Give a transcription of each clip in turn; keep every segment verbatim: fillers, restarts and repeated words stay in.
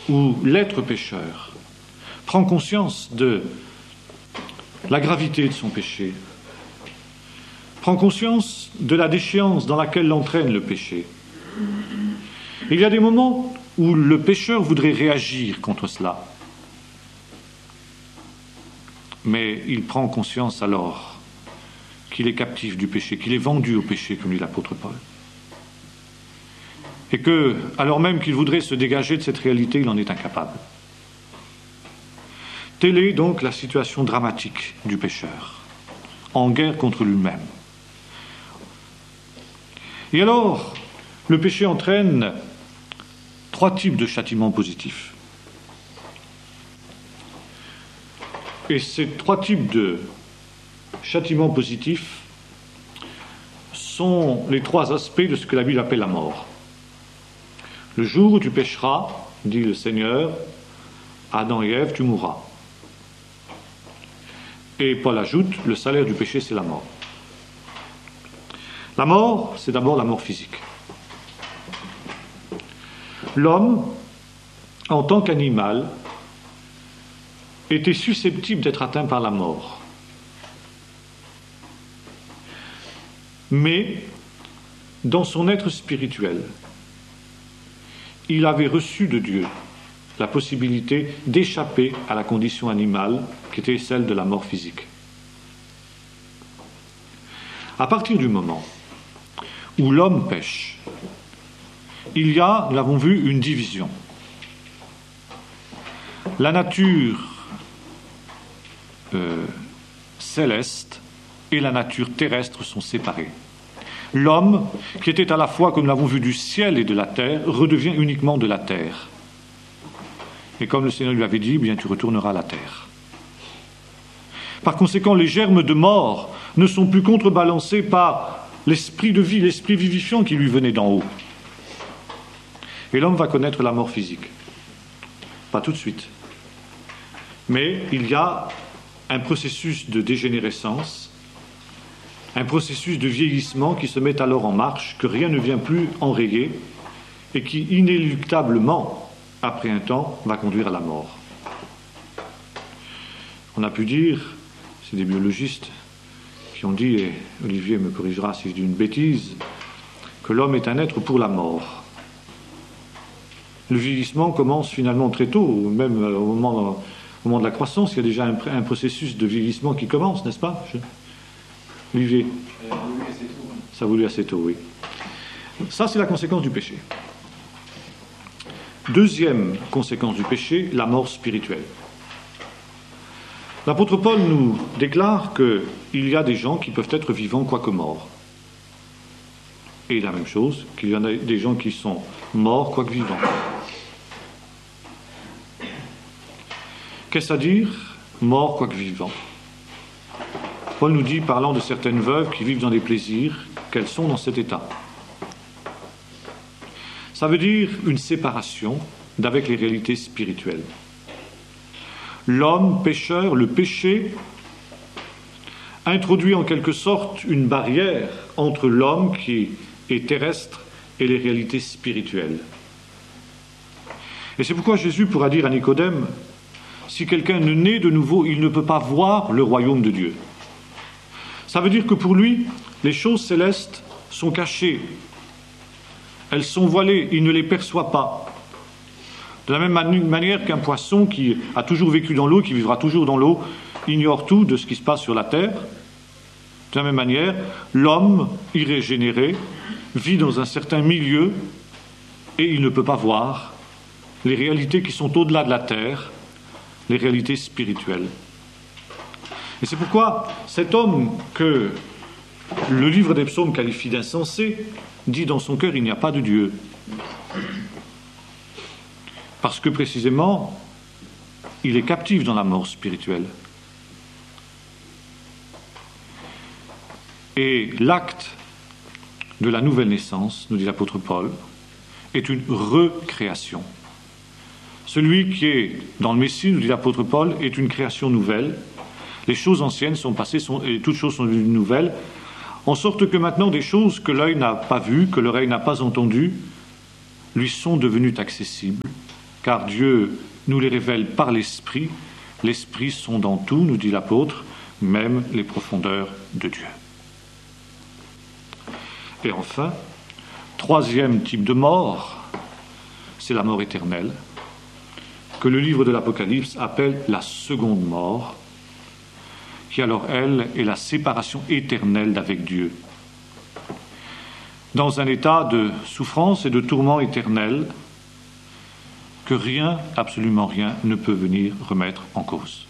où l'être pécheur prend conscience de la gravité de son péché, prend conscience de la déchéance dans laquelle l'entraîne le péché. Il y a des moments où le pécheur voudrait réagir contre cela, mais il prend conscience alors qu'il est captif du péché, qu'il est vendu au péché, comme dit l'apôtre Paul. Et que, alors même qu'il voudrait se dégager de cette réalité, il en est incapable. Telle est donc la situation dramatique du pécheur, en guerre contre lui-même. Et alors, le péché entraîne trois types de châtiments positifs. Et ces trois types de châtiments positifs sont les trois aspects de ce que la Bible appelle la mort. Le jour où tu pécheras, dit le Seigneur, Adam et Ève, tu mourras. Et Paul ajoute, le salaire du péché, c'est la mort. La mort, c'est d'abord la mort physique. L'homme, en tant qu'animal, était susceptible d'être atteint par la mort. Mais, dans son être spirituel, il avait reçu de Dieu la possibilité d'échapper à la condition animale qui était celle de la mort physique. À partir du moment où l'homme pêche, il y a, nous l'avons vu, une division. La nature euh, céleste et la nature terrestre sont séparées. L'homme, qui était à la fois, comme nous l'avons vu, du ciel et de la terre, redevient uniquement de la terre. Et comme le Seigneur lui avait dit, eh bien tu retourneras à la terre. Par conséquent, les germes de mort ne sont plus contrebalancés par l'esprit de vie, l'esprit vivifiant qui lui venait d'en haut. Et l'homme va connaître la mort physique. Pas tout de suite. Mais il y a un processus de dégénérescence, un processus de vieillissement qui se met alors en marche, que rien ne vient plus enrayer, et qui inéluctablement, après un temps, va conduire à la mort. On a pu dire, c'est des biologistes qui ont dit, et Olivier me corrigera si je dis une bêtise, que l'homme est un être pour la mort. Le vieillissement commence finalement très tôt, même au moment, au moment de la croissance, il y a déjà un, un processus de vieillissement qui commence, n'est-ce pas, je... Olivier? Ça évolue assez tôt. Ça évolue assez tôt, oui. Ça, c'est la conséquence du péché. Deuxième conséquence du péché, la mort spirituelle. L'apôtre Paul nous déclare qu'il y a des gens qui peuvent être vivants quoique morts. Et la même chose, qu'il y en a des gens qui sont morts quoique vivants. Qu'est-ce à dire, mort quoique vivant? Paul nous dit, parlant de certaines veuves qui vivent dans des plaisirs, qu'elles sont dans cet état. Ça veut dire une séparation d'avec les réalités spirituelles. L'homme pécheur, le péché, introduit en quelque sorte une barrière entre l'homme qui est terrestre et les réalités spirituelles. Et c'est pourquoi Jésus pourra dire à Nicodème, si quelqu'un ne naît de nouveau, il ne peut pas voir le royaume de Dieu. Ça veut dire que pour lui, les choses célestes sont cachées. Elles sont voilées, il ne les perçoit pas. De la même mani- manière qu'un poisson qui a toujours vécu dans l'eau, qui vivra toujours dans l'eau, ignore tout de ce qui se passe sur la terre. De la même manière, l'homme irrégénéré vit dans un certain milieu et il ne peut pas voir les réalités qui sont au-delà de la terre, les réalités spirituelles. Et c'est pourquoi cet homme que le livre des psaumes qualifie d'insensé dit dans son cœur il n'y a pas de Dieu. Parce que précisément, il est captif dans la mort spirituelle. Et l'acte de la nouvelle naissance, nous dit l'apôtre Paul, est une recréation. Celui qui est dans le Messie, nous dit l'apôtre Paul, est une création nouvelle. Les choses anciennes sont passées, sont, et toutes choses sont devenues nouvelles, en sorte que maintenant des choses que l'œil n'a pas vues, que l'oreille n'a pas entendues, lui sont devenues accessibles car Dieu nous les révèle par l'Esprit. L'Esprit sondant tout, nous dit l'apôtre, même les profondeurs de Dieu. Et enfin, troisième type de mort, c'est la mort éternelle, que le livre de l'Apocalypse appelle la seconde mort, qui alors, elle, est la séparation éternelle d'avec Dieu. Dans un état de souffrance et de tourment éternel, que rien, absolument rien, ne peut venir remettre en cause.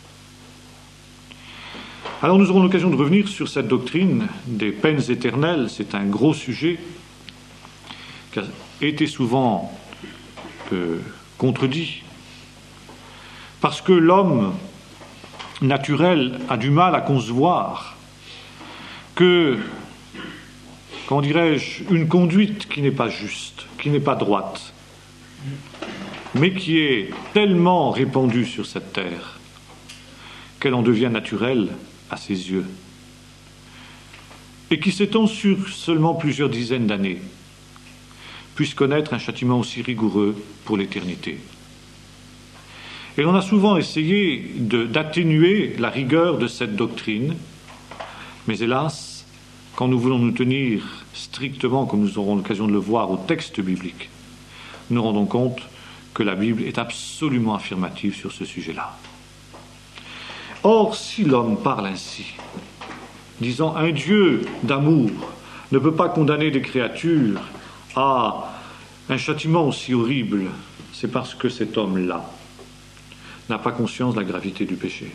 Alors nous aurons l'occasion de revenir sur cette doctrine des peines éternelles. C'est un gros sujet qui a été souvent euh, contredit, parce que l'homme naturel a du mal à concevoir que, comment dirais-je, une conduite qui n'est pas juste, qui n'est pas droite, mais qui est tellement répandue sur cette terre qu'elle en devient naturelle à ses yeux, et qui s'étend sur seulement plusieurs dizaines d'années, puisse connaître un châtiment aussi rigoureux pour l'éternité. Et l'on a souvent essayé de, d'atténuer la rigueur de cette doctrine, mais hélas, quand nous voulons nous tenir strictement, comme nous aurons l'occasion de le voir, au texte biblique, nous nous rendons compte que la Bible est absolument affirmative sur ce sujet-là. Or, si l'homme parle ainsi, disant un Dieu d'amour ne peut pas condamner des créatures à un châtiment aussi horrible, c'est parce que cet homme-là n'a pas conscience de la gravité du péché.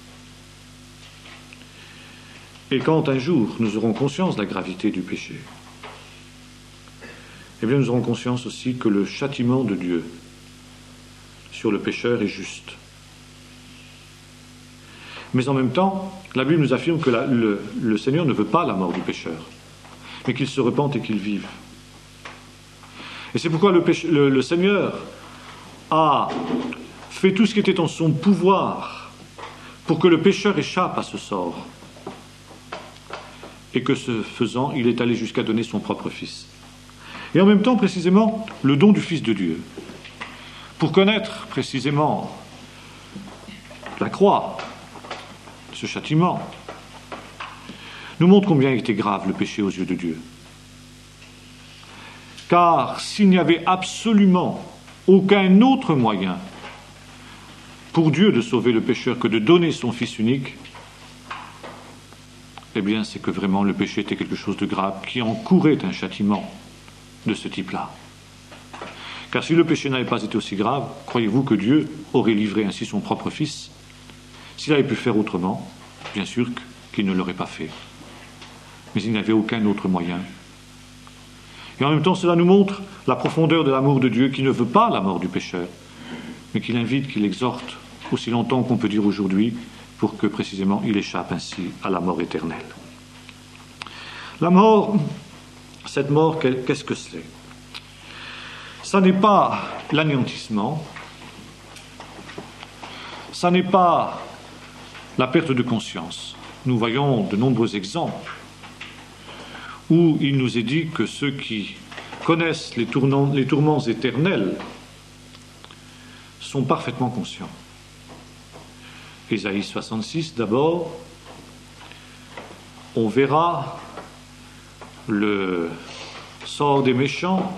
Et quand un jour nous aurons conscience de la gravité du péché, eh bien nous aurons conscience aussi que le châtiment de Dieu sur le pécheur est juste. Mais en même temps, la Bible nous affirme que la, le, le Seigneur ne veut pas la mort du pécheur, mais qu'il se repente et qu'il vive. Et c'est pourquoi le, péche, le, le Seigneur a fait tout ce qui était en son pouvoir pour que le pécheur échappe à ce sort. Et que ce faisant, il est allé jusqu'à donner son propre Fils. Et en même temps, précisément, le don du Fils de Dieu. Pour connaître précisément la croix, ce châtiment, nous montre combien était grave le péché aux yeux de Dieu. Car s'il n'y avait absolument aucun autre moyen pour Dieu de sauver le pécheur que de donner son Fils unique, eh bien c'est que vraiment le péché était quelque chose de grave qui encourait un châtiment de ce type-là. Car si le péché n'avait pas été aussi grave, croyez-vous que Dieu aurait livré ainsi son propre Fils? S'il avait pu faire autrement, bien sûr qu'il ne l'aurait pas fait. Mais il n'avait aucun autre moyen. Et en même temps, cela nous montre la profondeur de l'amour de Dieu qui ne veut pas la mort du pécheur, mais qui l'invite, qui l'exhorte, aussi longtemps qu'on peut dire aujourd'hui, pour que précisément il échappe ainsi à la mort éternelle. La mort, cette mort, qu'est-ce que c'est? Ça n'est pas l'anéantissement, ça n'est pas la perte de conscience. Nous voyons de nombreux exemples où il nous est dit que ceux qui connaissent les, tournants, les tourments éternels sont parfaitement conscients. Ésaïe soixante-six, d'abord, on verra le sort des méchants,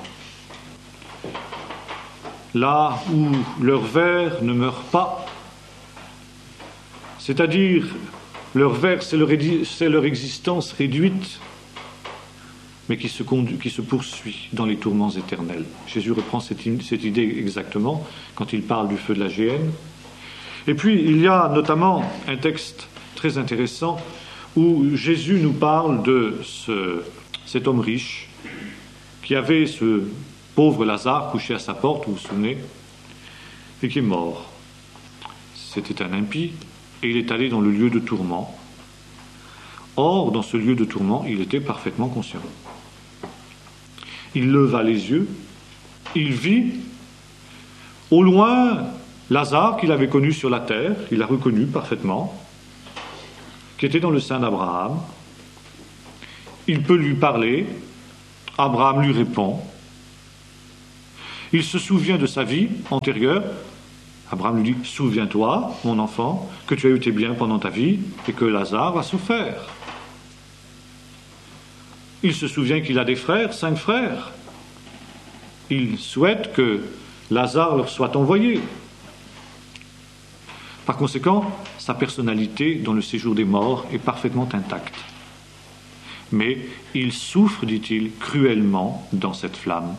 là où leur vers ne meurt pas, c'est-à-dire leur vers, c'est leur, c'est leur existence réduite, mais qui se, conduit, qui se poursuit dans les tourments éternels. Jésus reprend cette, cette idée exactement quand il parle du feu de la géhenne. Et puis, il y a notamment un texte très intéressant où Jésus nous parle de ce, cet homme riche qui avait ce pauvre Lazare couché à sa porte, vous vous souvenez, et qui est mort. C'était un impie, et il est allé dans le lieu de tourment. Or, dans ce lieu de tourment, il était parfaitement conscient. Il leva les yeux, il vit au loin Lazare qu'il avait connu sur la terre, il l'a reconnu parfaitement, qui était dans le sein d'Abraham. Il peut lui parler, Abraham lui répond, Il se souvient de sa vie antérieure. Abraham lui dit, souviens-toi, mon enfant, que tu as eu tes biens pendant ta vie et que Lazare a souffert. Il se souvient qu'il a des frères, cinq frères. Il souhaite que Lazare leur soit envoyé. Par conséquent, sa personnalité dans le séjour des morts est parfaitement intacte. Mais il souffre, dit-il, cruellement dans cette flamme.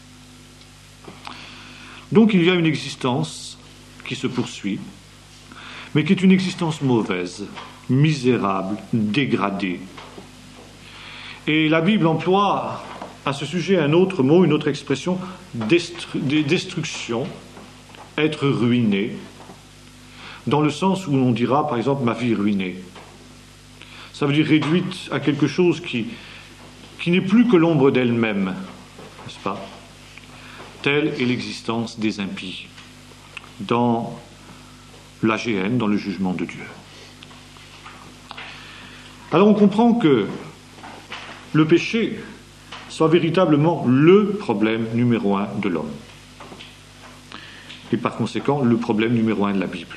Donc il y a une existence qui se poursuit, mais qui est une existence mauvaise, misérable, dégradée. Et la Bible emploie à ce sujet un autre mot, une autre expression, destru- destruction, être ruiné, dans le sens où l'on dira, par exemple, ma vie est ruinée. Ça veut dire réduite à quelque chose qui, qui n'est plus que l'ombre d'elle-même, n'est-ce pas? Telle est l'existence des impies dans la géhenne, dans le jugement de Dieu. Alors on comprend que le péché soit véritablement le problème numéro un de l'homme. Et par conséquent, le problème numéro un de la Bible.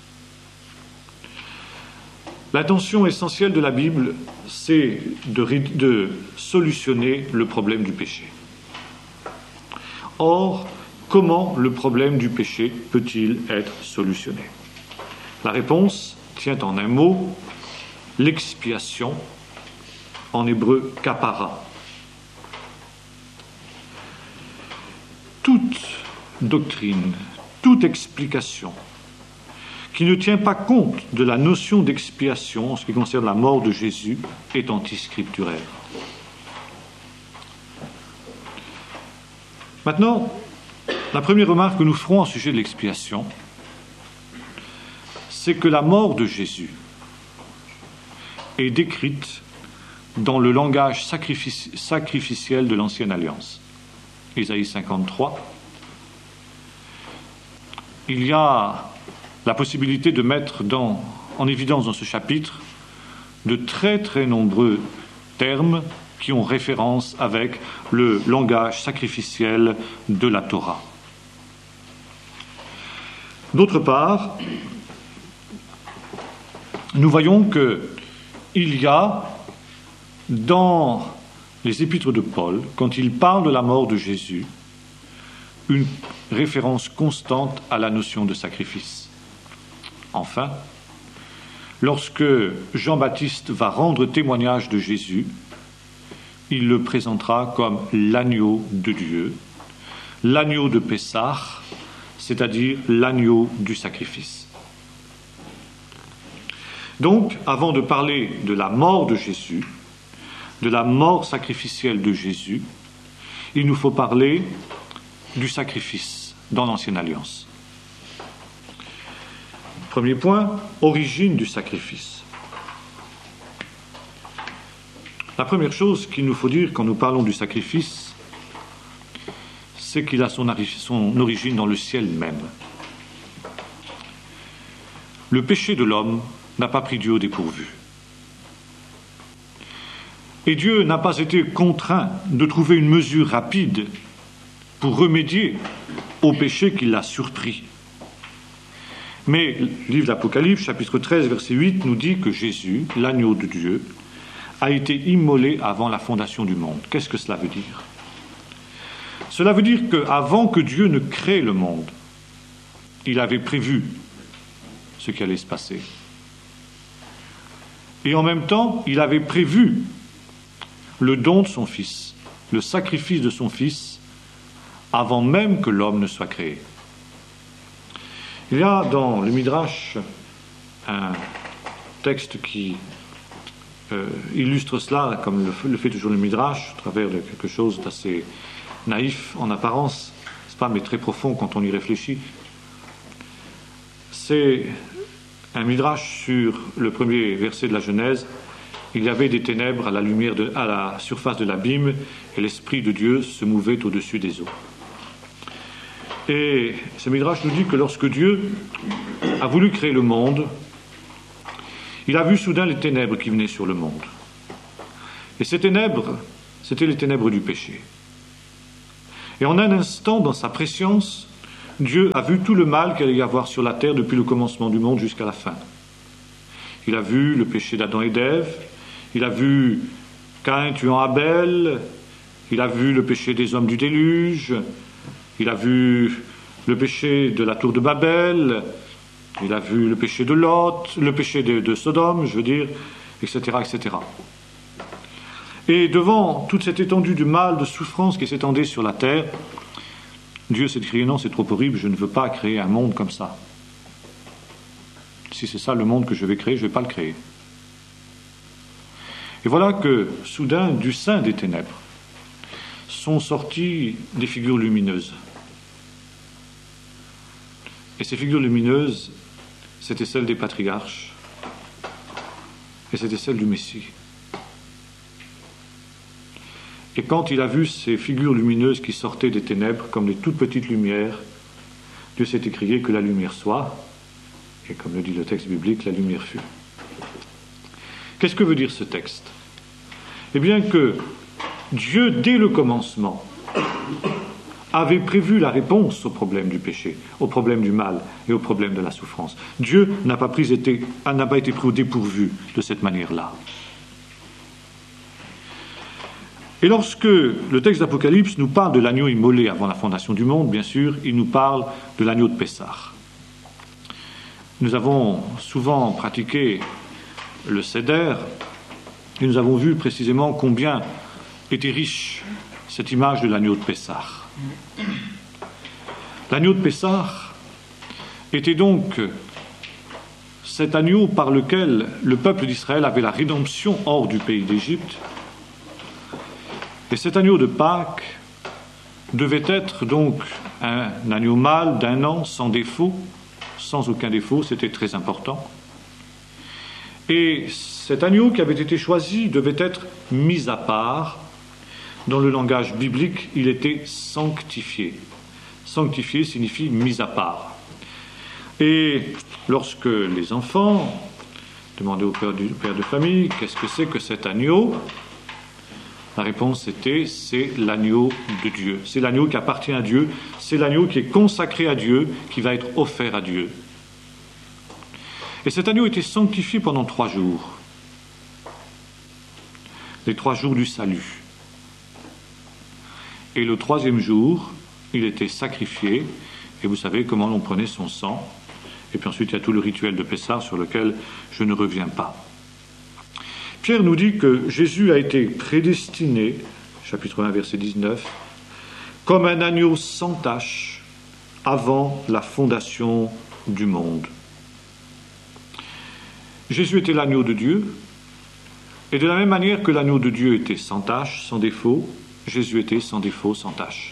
L'intention essentielle de la Bible, c'est de, de solutionner le problème du péché. Or, comment le problème du péché peut-il être solutionné? La réponse tient en un mot, l'expiation, en hébreu kapara. Toute doctrine, toute explication qui ne tient pas compte de la notion d'expiation en ce qui concerne la mort de Jésus est antiscripturaire. Maintenant, la première remarque que nous ferons au sujet de l'expiation, c'est que la mort de Jésus est décrite dans le langage sacrifici- sacrificiel de l'Ancienne Alliance. Ésaïe cinquante-trois. Il y a la possibilité de mettre dans, en évidence dans ce chapitre de très très nombreux termes qui ont référence avec le langage sacrificiel de la Torah. D'autre part, nous voyons qu'il y a dans les épîtres de Paul, quand il parle de la mort de Jésus, une référence constante à la notion de sacrifice. Enfin, lorsque Jean-Baptiste va rendre témoignage de Jésus, il le présentera comme l'agneau de Dieu, l'agneau de Pessah, c'est-à-dire l'agneau du sacrifice. Donc, avant de parler de la mort de Jésus, de la mort sacrificielle de Jésus, il nous faut parler du sacrifice dans l'Ancienne Alliance. Premier point, origine du sacrifice. La première chose qu'il nous faut dire quand nous parlons du sacrifice, c'est qu'il a son, son origine dans le ciel même. Le péché de l'homme n'a pas pris Dieu au dépourvu. Et Dieu n'a pas été contraint de trouver une mesure rapide pour remédier au péché qui l'a surpris. Mais le livre d'Apocalypse, chapitre treize, verset huit, nous dit que Jésus, l'agneau de Dieu, a été immolé avant la fondation du monde. Qu'est-ce que cela veut dire? Cela veut dire qu'avant que Dieu ne crée le monde, il avait prévu ce qui allait se passer. Et en même temps, il avait prévu le don de son Fils, le sacrifice de son Fils, avant même que l'homme ne soit créé. Il y a dans le Midrash un texte qui euh, illustre cela, comme le, le fait toujours le Midrash, à travers de quelque chose d'assez naïf en apparence, n'est-ce pas, mais très profond quand on y réfléchit. C'est un Midrash sur le premier verset de la Genèse. Il y avait des ténèbres à la lumière de, à la surface de l'abîme, et l'Esprit de Dieu se mouvait au-dessus des eaux. Et ce Midrash nous dit que lorsque Dieu a voulu créer le monde, il a vu soudain les ténèbres qui venaient sur le monde. Et ces ténèbres, c'était les ténèbres du péché. Et en un instant, dans sa préscience, Dieu a vu tout le mal qu'il allait y avoir sur la terre depuis le commencement du monde jusqu'à la fin. Il a vu le péché d'Adam et d'Ève, il a vu Caïn tuant Abel, il a vu le péché des hommes du déluge, il a vu le péché de la tour de Babel, il a vu le péché de Lot, le péché de, de Sodome, je veux dire, et cetera, et cetera. Et devant toute cette étendue de mal, de souffrance qui s'étendait sur la terre, Dieu s'est crié, non, c'est trop horrible, je ne veux pas créer un monde comme ça. Si c'est ça le monde que je vais créer, je ne vais pas le créer. Et voilà que, soudain, du sein des ténèbres, sont sorties des figures lumineuses. Et ces figures lumineuses, c'était celles des patriarches, et c'était celles du Messie. Et quand il a vu ces figures lumineuses qui sortaient des ténèbres, comme des toutes petites lumières, Dieu s'est écrié que la lumière soit, et comme le dit le texte biblique, la lumière fut. Qu'est-ce que veut dire ce texte? Eh bien que Dieu, dès le commencement, avait prévu la réponse au problème du péché, au problème du mal et au problème de la souffrance. Dieu n'a pas, pris, été, n'a pas été pris au dépourvu de cette manière-là. Et lorsque le texte d'Apocalypse nous parle de l'agneau immolé avant la fondation du monde, bien sûr, il nous parle de l'agneau de Pessah. Nous avons souvent pratiqué le Seder et nous avons vu précisément combien était riche cette image de l'agneau de Pessah. L'agneau de Pessah était donc cet agneau par lequel le peuple d'Israël avait la rédemption hors du pays d'Égypte. Et cet agneau de Pâques devait être donc un agneau mâle d'un an, sans défaut, sans aucun défaut, c'était très important. Et cet agneau qui avait été choisi devait être mis à part. Dans le langage biblique, il était sanctifié. Sanctifié signifie mis à part. Et lorsque les enfants demandaient au père, du, père de famille qu'est-ce que c'est que cet agneau, la réponse était c'est l'agneau de Dieu. C'est l'agneau qui appartient à Dieu. C'est l'agneau qui est consacré à Dieu, qui va être offert à Dieu. Et cet agneau était sanctifié pendant trois jours. Les trois jours du salut. Et le troisième jour, il était sacrifié. Et vous savez comment on prenait son sang. Et puis ensuite, il y a tout le rituel de Pessah sur lequel je ne reviens pas. Pierre nous dit que Jésus a été prédestiné, chapitre un, verset dix-neuf, comme un agneau sans tache avant la fondation du monde. Jésus était l'agneau de Dieu, et de la même manière que l'agneau de Dieu était sans tache, sans défaut, Jésus était sans défaut, sans tache.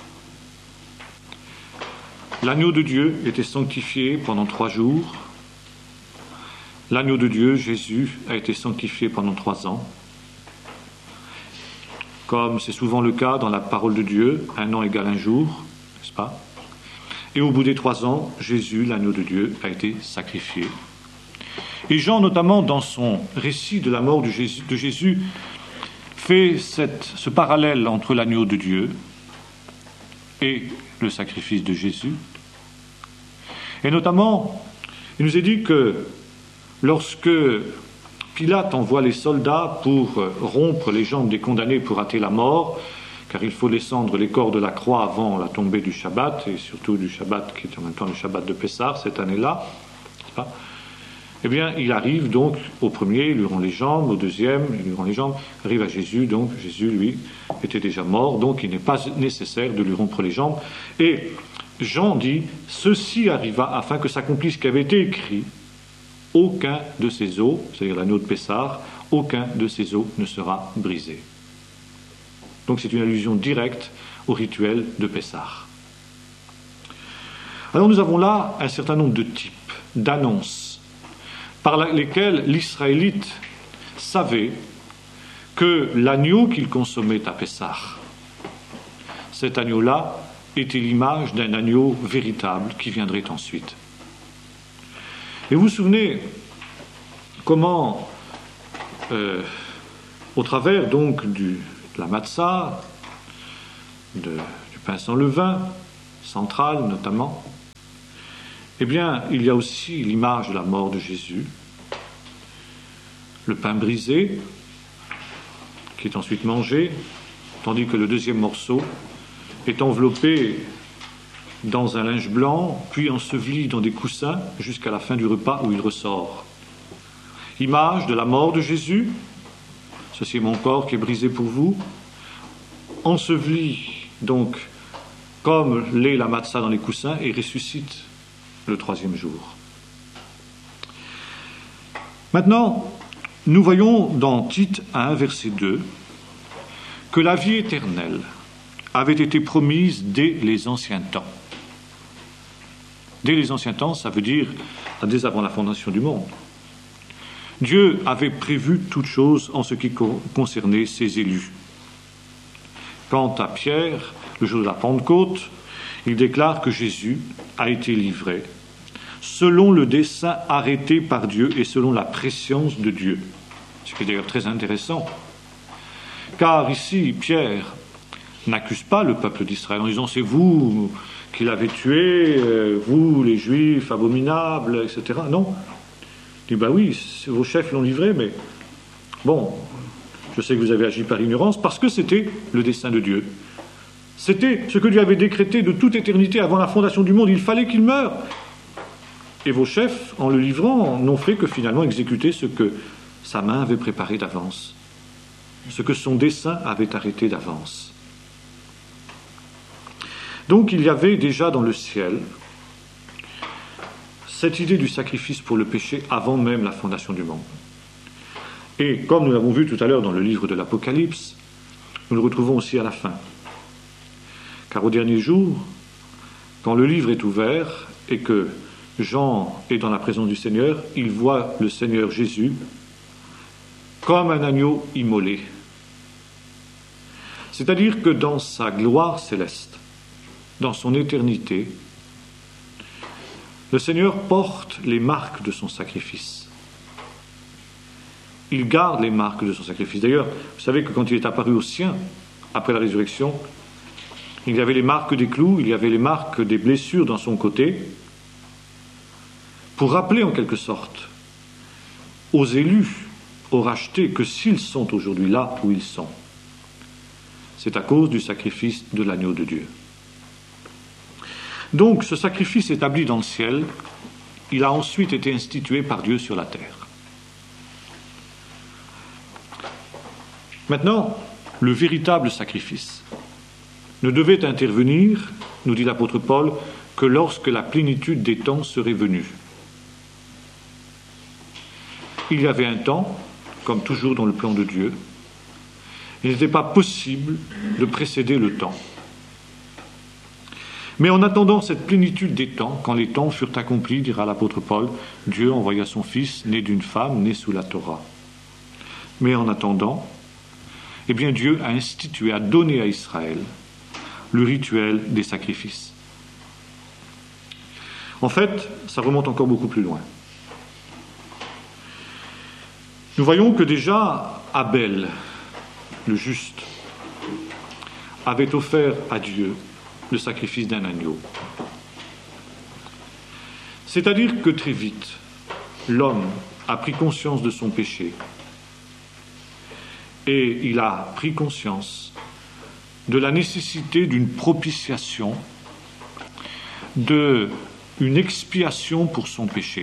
L'agneau de Dieu était sanctifié pendant trois jours. L'agneau de Dieu, Jésus, a été sanctifié pendant trois ans. Comme c'est souvent le cas dans la parole de Dieu, un an égale un jour, n'est-ce pas? Et au bout des trois ans, Jésus, l'agneau de Dieu, a été sacrifié. Et Jean, notamment dans son récit de la mort de Jésus, de Jésus fait cette, ce parallèle entre l'agneau de Dieu et le sacrifice de Jésus. Et notamment, il nous est dit que lorsque Pilate envoie les soldats pour rompre les jambes des condamnés pour hâter la mort, car il faut descendre les corps de la croix avant la tombée du Shabbat, et surtout du Shabbat qui est en même temps le Shabbat de Pessah, cette année-là, n'est-ce pas ? Eh bien, il arrive donc au premier, il lui rend les jambes, au deuxième, il lui rend les jambes, arrive à Jésus, donc Jésus, lui, était déjà mort, donc il n'est pas nécessaire de lui rompre les jambes. Et Jean dit, ceci arriva afin que s'accomplisse ce qui avait été écrit, aucun de ses os, c'est-à-dire l'agneau de Pessah, aucun de ses os ne sera brisé. Donc c'est une allusion directe au rituel de Pessah. Alors nous avons là un certain nombre de types, d'annonces, par lesquelles l'Israélite savait que l'agneau qu'il consommait à Pessah, cet agneau-là était l'image d'un agneau véritable qui viendrait ensuite. Et vous vous souvenez comment, euh, au travers donc du, de la matzah, de, du pain sans levain, central notamment, eh bien, il y a aussi l'image de la mort de Jésus, le pain brisé, qui est ensuite mangé, tandis que le deuxième morceau est enveloppé dans un linge blanc, puis enseveli dans des coussins jusqu'à la fin du repas où il ressort. Image de la mort de Jésus, ceci est mon corps qui est brisé pour vous, enseveli donc comme l'est la matzah dans les coussins et ressuscite le troisième jour. Maintenant, nous voyons dans Tite un, verset deux, que la vie éternelle avait été promise dès les anciens temps. Dès les anciens temps, ça veut dire dès avant la fondation du monde. Dieu avait prévu toutes choses en ce qui concernait ses élus. Quant à Pierre, le jour de la Pentecôte, il déclare que Jésus a été livré selon le dessein arrêté par Dieu et selon la prescience de Dieu. Ce qui est d'ailleurs très intéressant. Car ici, Pierre n'accuse pas le peuple d'Israël en disant « c'est vous qui l'avez tué, vous les Juifs abominables, et cetera » Non. Il dit « bah oui, vos chefs l'ont livré, mais bon, je sais que vous avez agi par ignorance parce que c'était le dessein de Dieu. C'était ce que Dieu avait décrété de toute éternité avant la fondation du monde. Il fallait qu'il meure. Et vos chefs, en le livrant, n'ont fait que finalement exécuter ce que sa main avait préparé d'avance, ce que son dessein avait arrêté d'avance. » Donc il y avait déjà dans le ciel cette idée du sacrifice pour le péché avant même la fondation du monde. Et comme nous l'avons vu tout à l'heure dans le livre de l'Apocalypse, nous le retrouvons aussi à la fin. Car au dernier jour, quand le livre est ouvert et que Jean est dans la présence du Seigneur, il voit le Seigneur Jésus comme un agneau immolé. C'est-à-dire que dans sa gloire céleste, dans son éternité, le Seigneur porte les marques de son sacrifice. Il garde les marques de son sacrifice. D'ailleurs, vous savez que quand il est apparu aux siens, après la résurrection, il y avait les marques des clous, il y avait les marques des blessures dans son côté, pour rappeler en quelque sorte aux élus, aux rachetés, que s'ils sont aujourd'hui là où ils sont, c'est à cause du sacrifice de l'agneau de Dieu. Donc, ce sacrifice établi dans le ciel, il a ensuite été institué par Dieu sur la terre. Maintenant, le véritable sacrifice ne devait intervenir, nous dit l'apôtre Paul, que lorsque la plénitude des temps serait venue. Il y avait un temps, comme toujours dans le plan de Dieu, il n'était pas possible de précéder le temps. Mais en attendant cette plénitude des temps, quand les temps furent accomplis, dira l'apôtre Paul, Dieu envoya son Fils, né d'une femme, né sous la Torah. Mais en attendant, eh bien Dieu a institué, a donné à Israël le rituel des sacrifices. En fait, ça remonte encore beaucoup plus loin. Nous voyons que déjà Abel, le juste, avait offert à Dieu le sacrifice d'un agneau. C'est-à-dire que très vite, l'homme a pris conscience de son péché et il a pris conscience de la nécessité d'une propitiation, d'une expiation pour son péché.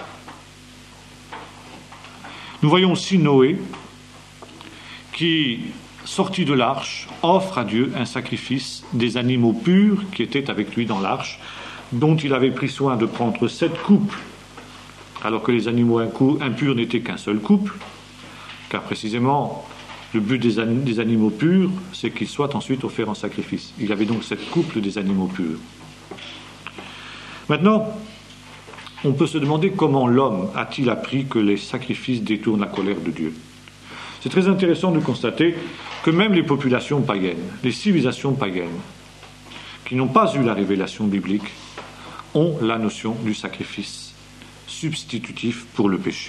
Nous voyons aussi Noé qui, sorti de l'arche, offre à Dieu un sacrifice des animaux purs qui étaient avec lui dans l'arche, dont il avait pris soin de prendre sept couples, alors que les animaux impurs n'étaient qu'un seul couple, car précisément le but des, an- des animaux purs, c'est qu'ils soient ensuite offerts en sacrifice. Il y avait donc sept couples des animaux purs. Maintenant, on peut se demander comment l'homme a-t-il appris que les sacrifices détournent la colère de Dieu. C'est très intéressant de constater que même les populations païennes, les civilisations païennes, qui n'ont pas eu la révélation biblique, ont la notion du sacrifice substitutif pour le péché.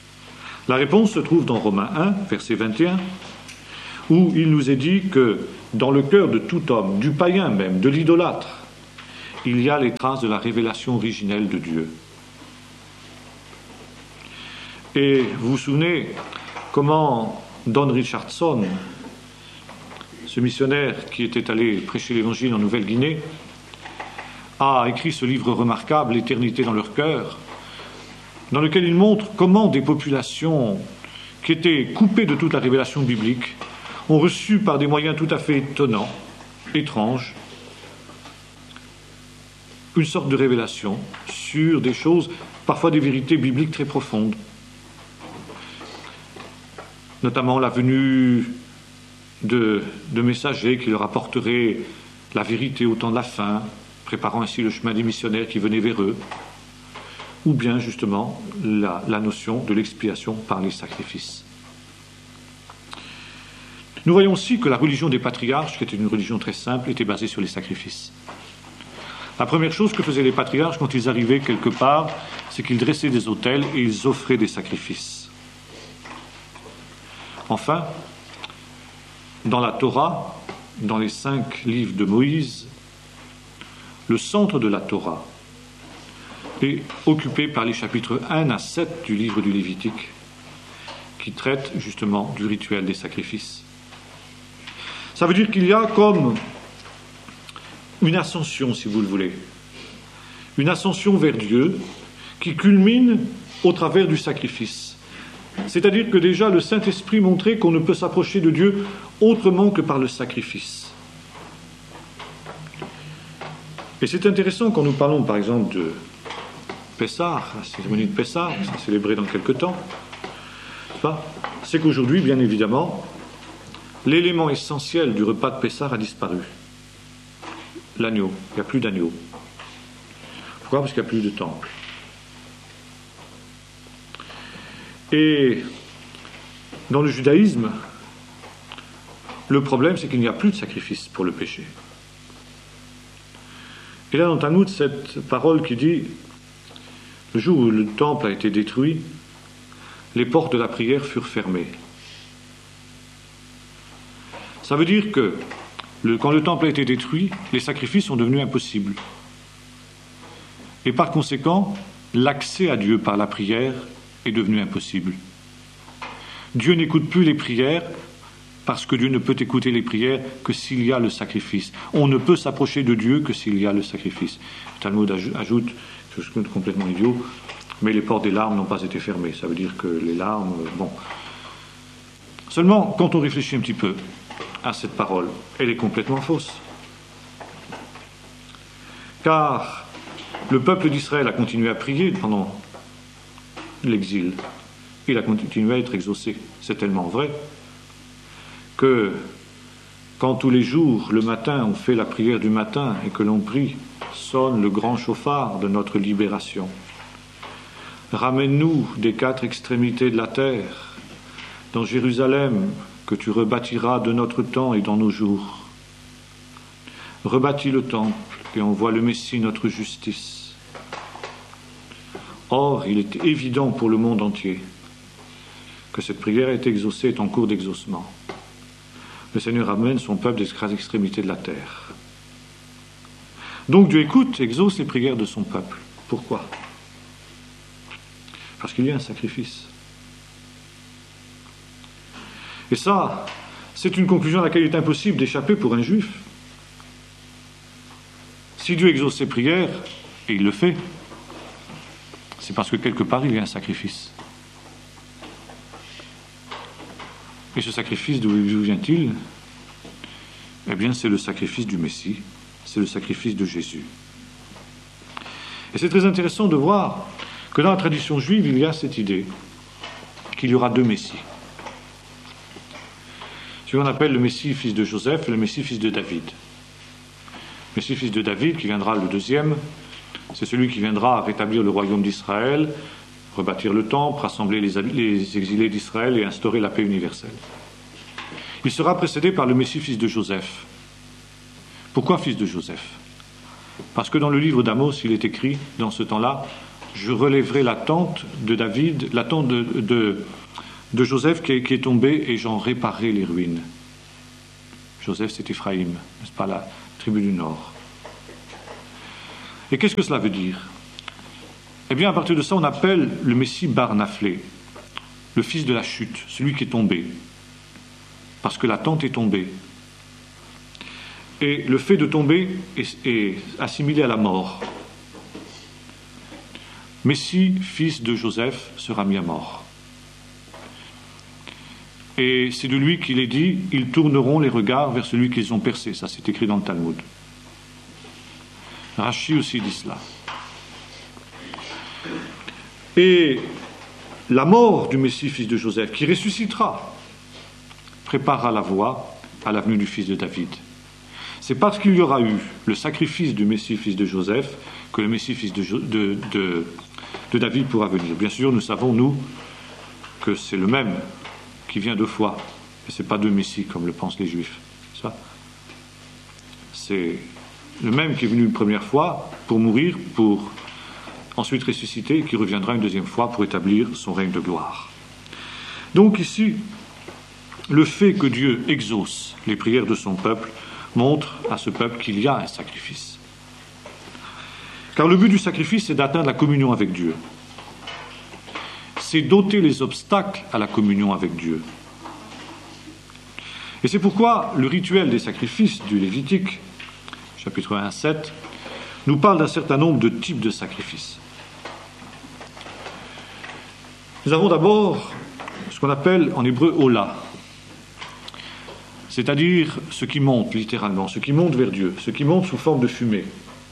La réponse se trouve dans Romains un, verset vingt et un, où il nous est dit que dans le cœur de tout homme, du païen même, de l'idolâtre, il y a les traces de la révélation originelle de Dieu. Et vous vous souvenez comment Don Richardson, ce missionnaire qui était allé prêcher l'Évangile en Nouvelle-Guinée, a écrit ce livre remarquable, L'éternité dans leur cœur, dans lequel il montre comment des populations qui étaient coupées de toute la révélation biblique ont reçu par des moyens tout à fait étonnants, étranges, une sorte de révélation sur des choses, parfois des vérités bibliques très profondes. Notamment la venue de, de messagers qui leur apporteraient la vérité au temps de la fin, préparant ainsi le chemin des missionnaires qui venaient vers eux, ou bien justement la, la notion de l'expiation par les sacrifices. Nous voyons aussi que la religion des patriarches, qui était une religion très simple, était basée sur les sacrifices. La première chose que faisaient les patriarches quand ils arrivaient quelque part, c'est qu'ils dressaient des autels et ils offraient des sacrifices. Enfin, dans la Torah, dans les cinq livres de Moïse, le centre de la Torah est occupé par les chapitres un à sept du livre du Lévitique, qui traitent justement du rituel des sacrifices. Ça veut dire qu'il y a comme une ascension, si vous le voulez, une ascension vers Dieu qui culmine au travers du sacrifice. C'est-à-dire que déjà le Saint-Esprit montrait qu'on ne peut s'approcher de Dieu autrement que par le sacrifice. Et c'est intéressant quand nous parlons par exemple de Pessah, la cérémonie de Pessah, qui sera célébrée dans quelque temps, c'est qu'aujourd'hui, bien évidemment, l'élément essentiel du repas de Pessah a disparu. L'agneau. Il n'y a plus d'agneau. Pourquoi ? Parce qu'il n'y a plus de temple. Et dans le judaïsme, le problème, c'est qu'il n'y a plus de sacrifice pour le péché. Et là, dans Talmud, cette parole qui dit « Le jour où le temple a été détruit, les portes de la prière furent fermées. » Ça veut dire que le, quand le temple a été détruit, les sacrifices sont devenus impossibles. Et par conséquent, l'accès à Dieu par la prière est devenu impossible. Dieu n'écoute plus les prières parce que Dieu ne peut écouter les prières que s'il y a le sacrifice. On ne peut s'approcher de Dieu que s'il y a le sacrifice. Le Talmud ajoute, c'est complètement idiot, mais les portes des larmes n'ont pas été fermées. Ça veut dire que les larmes, bon. Seulement, quand on réfléchit un petit peu à cette parole, elle est complètement fausse. Car le peuple d'Israël a continué à prier pendant l'exil. Il a continué à être exaucé. C'est tellement vrai que quand tous les jours, le matin, on fait la prière du matin et que l'on prie, sonne le grand chauffard de notre libération. Ramène-nous des quatre extrémités de la terre, dans Jérusalem, que tu rebâtiras de notre temps et dans nos jours. Rebâtis le temple et envoie le Messie, notre justice. Or, il est évident pour le monde entier que cette prière est exaucée, est en cours d'exaucement. Le Seigneur amène son peuple des quatre extrémités de la terre. Donc Dieu écoute, exauce les prières de son peuple. Pourquoi ? Parce qu'il y a un sacrifice. Et ça, c'est une conclusion à laquelle il est impossible d'échapper pour un juif. Si Dieu exauce ses prières, et il le fait, c'est parce que quelque part il y a un sacrifice. Et ce sacrifice, d'où vient-il ? Eh bien, c'est le sacrifice du Messie, c'est le sacrifice de Jésus. Et c'est très intéressant de voir que dans la tradition juive, il y a cette idée qu'il y aura deux Messies. Ce qu'on appelle le Messie fils de Joseph et le Messie fils de David. Le Messie fils de David, qui viendra le deuxième, c'est celui qui viendra rétablir le royaume d'Israël, rebâtir le temple, rassembler les, les exilés d'Israël et instaurer la paix universelle. Il sera précédé par le Messie fils de Joseph. Pourquoi fils de Joseph ? Parce que dans le livre d'Amos, il est écrit, dans ce temps-là, je relèverai la tente de David, la tente de, de, de Joseph qui est, qui est tombée et j'en réparerai les ruines. Joseph, c'est Éphraïm, n'est-ce pas, la tribu du Nord. Et qu'est-ce que cela veut dire? Eh bien, à partir de ça, on appelle le Messie Bar Naphlé, le fils de la chute, celui qui est tombé, parce que la tente est tombée. Et le fait de tomber est, est assimilé à la mort. Messie, fils de Joseph, sera mis à mort. Et c'est de lui qu'il est dit, ils tourneront les regards vers celui qu'ils ont percé. Ça, c'est écrit dans le Talmud. Rashi aussi dit cela. Et la mort du Messie, fils de Joseph, qui ressuscitera, préparera la voie à la venue du fils de David. C'est parce qu'il y aura eu le sacrifice du Messie, fils de Joseph, que le Messie, fils de, de, de, de David pourra venir. Bien sûr, nous savons, nous, que c'est le même qui vient deux fois. Et ce n'est pas deux Messies, comme le pensent les Juifs. Ça. C'est le même qui est venu une première fois pour mourir, pour ensuite ressusciter, et qui reviendra une deuxième fois pour établir son règne de gloire. Donc ici, le fait que Dieu exauce les prières de son peuple montre à ce peuple qu'il y a un sacrifice. Car le but du sacrifice, c'est d'atteindre la communion avec Dieu. C'est d'ôter les obstacles à la communion avec Dieu. Et c'est pourquoi le rituel des sacrifices du Lévitique, chapitre un, sept, nous parle d'un certain nombre de types de sacrifices. Nous avons d'abord ce qu'on appelle en hébreu Ola, c'est-à-dire ce qui monte littéralement, ce qui monte vers Dieu, ce qui monte sous forme de fumée.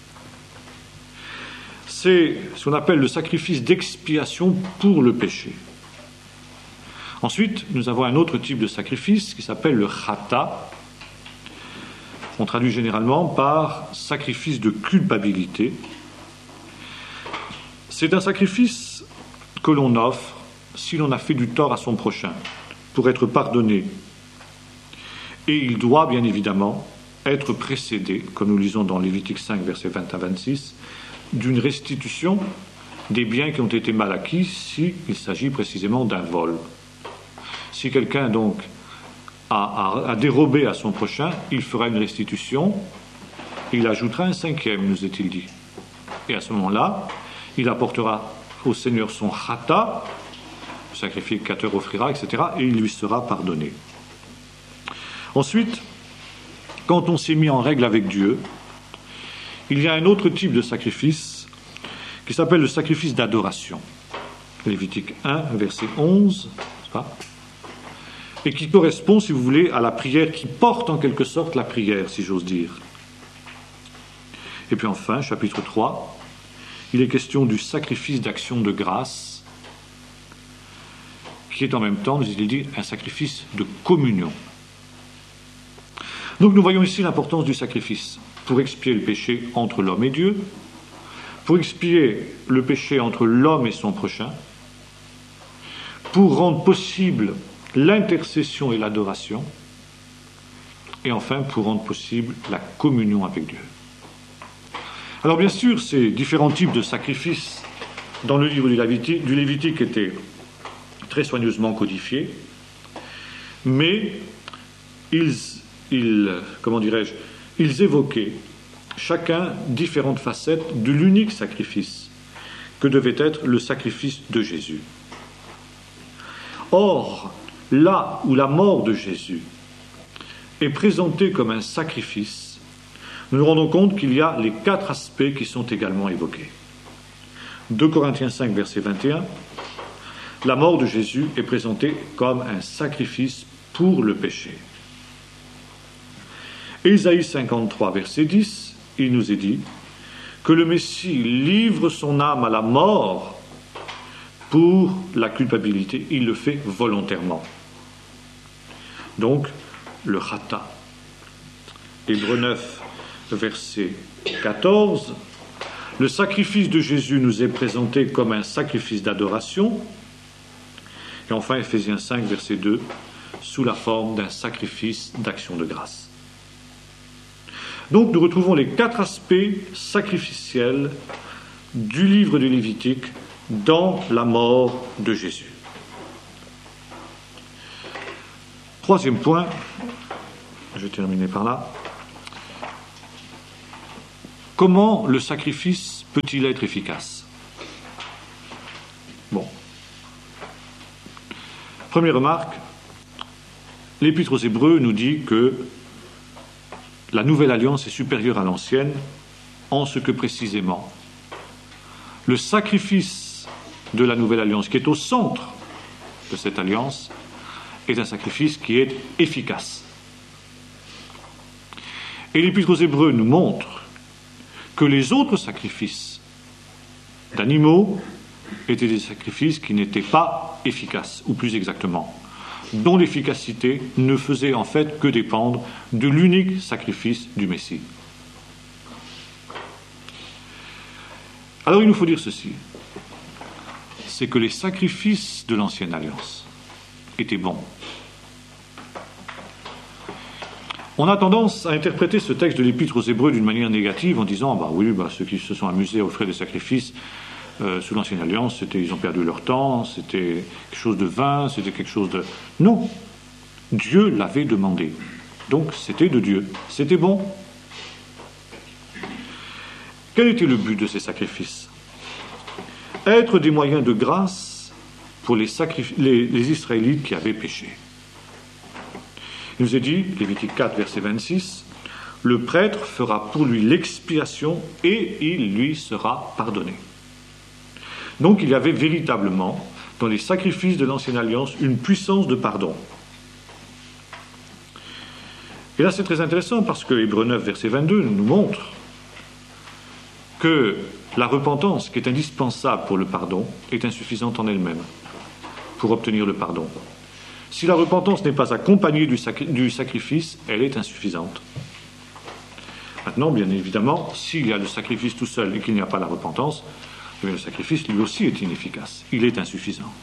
C'est ce qu'on appelle le sacrifice d'expiation pour le péché. Ensuite, nous avons un autre type de sacrifice qui s'appelle le chata. On traduit généralement par sacrifice de culpabilité. C'est un sacrifice que l'on offre si l'on a fait du tort à son prochain, pour être pardonné. Et il doit, bien évidemment, être précédé, comme nous lisons dans Lévitique cinq, versets vingt à vingt-six, d'une restitution des biens qui ont été mal acquis, s'il s'agit précisément d'un vol. Si quelqu'un, donc, a, a, a dérobé à son prochain, il fera une restitution, il ajoutera un cinquième, nous est-il dit. Et à ce moment-là, il apportera au Seigneur son chata, le sacrificateur offrira, et cetera, et il lui sera pardonné. Ensuite, quand on s'est mis en règle avec Dieu, il y a un autre type de sacrifice qui s'appelle le sacrifice d'adoration. Lévitique un, verset onze, c'est pas, et qui correspond, si vous voulez, à la prière, qui porte en quelque sorte la prière, si j'ose dire. Et puis enfin, chapitre trois, il est question du sacrifice d'action de grâce, qui est en même temps, nous est-il dit, un sacrifice de communion. Donc nous voyons ici l'importance du sacrifice pour expier le péché entre l'homme et Dieu, pour expier le péché entre l'homme et son prochain, pour rendre possible l'intercession et l'adoration, et enfin pour rendre possible la communion avec Dieu. Alors bien sûr, ces différents types de sacrifices dans le livre du Lévitique, du Lévitique étaient très soigneusement codifiés, mais ils, ils, comment dirais-je, ils évoquaient chacun différentes facettes de l'unique sacrifice que devait être le sacrifice de Jésus. Or, là où la mort de Jésus est présentée comme un sacrifice, nous nous rendons compte qu'il y a les quatre aspects qui sont également évoqués. deux Corinthiens cinq, verset vingt et un, la mort de Jésus est présentée comme un sacrifice pour le péché. Ésaïe cinquante-trois, verset dix, il nous est dit que le Messie livre son âme à la mort pour la culpabilité. Il le fait volontairement. Donc, le chata. Hébreux neuf, verset quatorze, le sacrifice de Jésus nous est présenté comme un sacrifice d'adoration. Et enfin, Éphésiens cinq, verset deux, sous la forme d'un sacrifice d'action de grâce. Donc nous retrouvons les quatre aspects sacrificiels du livre du Lévitique dans la mort de Jésus. Troisième point, je vais terminer par là. Comment le sacrifice peut-il être efficace? Bon. Première remarque, l'Épître aux Hébreux nous dit que la nouvelle alliance est supérieure à l'ancienne en ce que précisément le sacrifice de la nouvelle alliance, qui est au centre de cette alliance, est un sacrifice qui est efficace. Et l'Épître aux Hébreux nous montre que les autres sacrifices d'animaux étaient des sacrifices qui n'étaient pas efficaces, ou plus exactement, dont l'efficacité ne faisait en fait que dépendre de l'unique sacrifice du Messie. Alors il nous faut dire ceci, c'est que les sacrifices de l'Ancienne Alliance étaient bons. On a tendance à interpréter ce texte de l'Épître aux Hébreux d'une manière négative en disant bah oui, bah, ceux qui se sont amusés à offrir des sacrifices euh, sous l'Ancienne Alliance, c'était, ils ont perdu leur temps, c'était quelque chose de vain, c'était quelque chose de... Non, Dieu l'avait demandé, donc c'était de Dieu, c'était bon. Quel était le but de ces sacrifices? Être des moyens de grâce pour les, sacrif- les, les Israélites qui avaient péché. Il nous est dit, Lévitique quatre, verset vingt-six, « Le prêtre fera pour lui l'expiation et il lui sera pardonné. » Donc il y avait véritablement, dans les sacrifices de l'Ancienne Alliance, une puissance de pardon. Et là c'est très intéressant parce que Hébreux neuf, verset vingt-deux, nous montre que la repentance, qui est indispensable pour le pardon, est insuffisante en elle-même pour obtenir le pardon. Si la repentance n'est pas accompagnée du, sacri- du sacrifice, elle est insuffisante. Maintenant, bien évidemment, s'il y a le sacrifice tout seul et qu'il n'y a pas la repentance, eh bien, le sacrifice lui aussi est inefficace, il est insuffisant.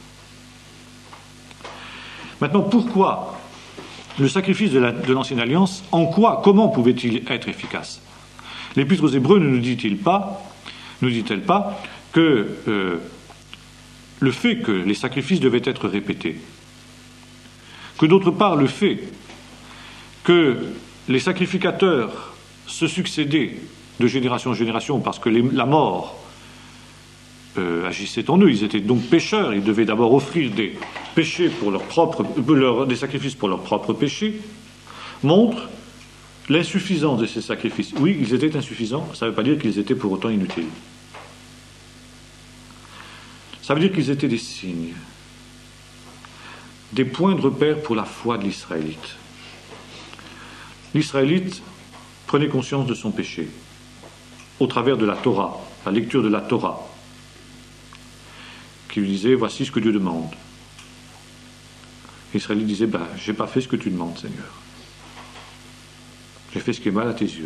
Maintenant, pourquoi le sacrifice de, la, de l'Ancienne Alliance, en quoi, comment pouvait-il être efficace? L'Épître aux Hébreux ne nous dit-il pas, nous dit-elle pas, que euh, le fait que les sacrifices devaient être répétés, que d'autre part le fait que les sacrificateurs se succédaient de génération en génération parce que les, la mort euh, agissait en eux, ils étaient donc pécheurs, ils devaient d'abord offrir des péchés pour leur propre, leur, des sacrifices pour leurs propres péchés, montre l'insuffisance de ces sacrifices. Oui, ils étaient insuffisants, ça ne veut pas dire qu'ils étaient pour autant inutiles. Ça veut dire qu'ils étaient des signes, des points de repère pour la foi de l'Israélite. L'Israélite prenait conscience de son péché au travers de la Torah, la lecture de la Torah, qui lui disait « Voici ce que Dieu demande ». L'Israélite disait ben, « Je n'ai pas fait ce que tu demandes, Seigneur. J'ai fait ce qui est mal à tes yeux. »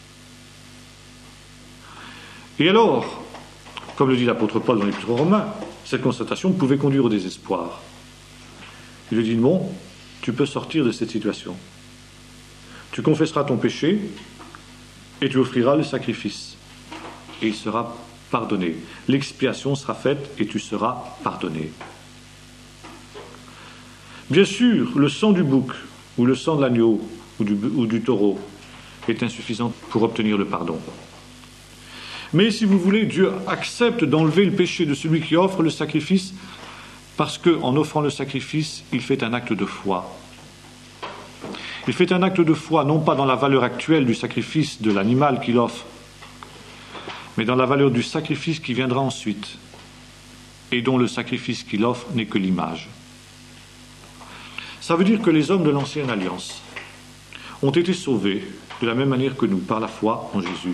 Et alors, comme le dit l'apôtre Paul dans l'Épître aux Romains, cette constatation pouvait conduire au désespoir. Il lui dit, bon, tu peux sortir de cette situation. Tu confesseras ton péché et tu offriras le sacrifice. Et il sera pardonné. L'expiation sera faite et tu seras pardonné. Bien sûr, le sang du bouc ou le sang de l'agneau ou du, ou du taureau est insuffisant pour obtenir le pardon. Mais si vous voulez, Dieu accepte d'enlever le péché de celui qui offre le sacrifice parce qu'en offrant le sacrifice, il fait un acte de foi. Il fait un acte de foi, non pas dans la valeur actuelle du sacrifice de l'animal qu'il offre, mais dans la valeur du sacrifice qui viendra ensuite, et dont le sacrifice qu'il offre n'est que l'image. Ça veut dire que les hommes de l'Ancienne Alliance ont été sauvés de la même manière que nous, par la foi en Jésus.